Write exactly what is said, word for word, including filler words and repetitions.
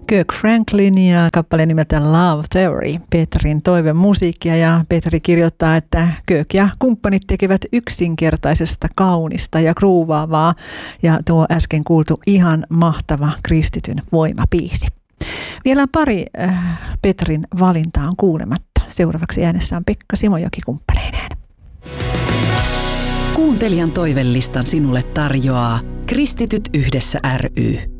Kirk Franklin ja kappale nimeltä Love Theory, Petrin toivemusiikkia, ja Petri kirjoittaa, että Kirk ja kumppanit tekevät yksinkertaisesta kaunista ja kruuvaavaa, ja tuo äsken kuultu ihan mahtava kristityn voimabiisi. Vielä pari äh, Petrin valintaa on kuulematta. Seuraavaksi äänessä on Pekka Simojoki kumppaneineen. Kuuntelijan toivelistan sinulle tarjoaa Kristityt yhdessä ry.